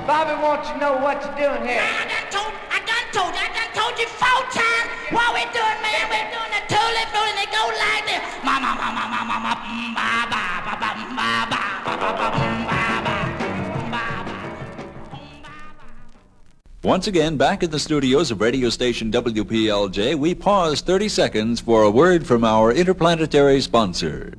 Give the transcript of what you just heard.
Bobby wants to know what you're doing here. I done told you 4 times what we're doing, man. We're doing the tulip float and it go like this. Mama, mama, mama, mama, ba ba ba ba ba ba ba ba ba ba. Once again, back in the studios of radio station WPLJ, we pause 30 seconds for a word from our interplanetary sponsor.